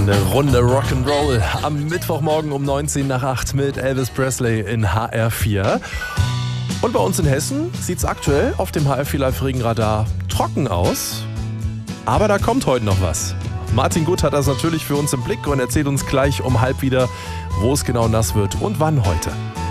Eine Runde Rock'n'Roll am Mittwochmorgen um 19 nach 8 mit Elvis Presley in HR4. Und bei uns in Hessen sieht es aktuell auf dem HR4 Live Regenradar trocken aus. Aber da kommt heute noch was. Martin Gutt hat das natürlich für uns im Blick und erzählt uns gleich um halb wieder, wo es genau nass wird und wann heute.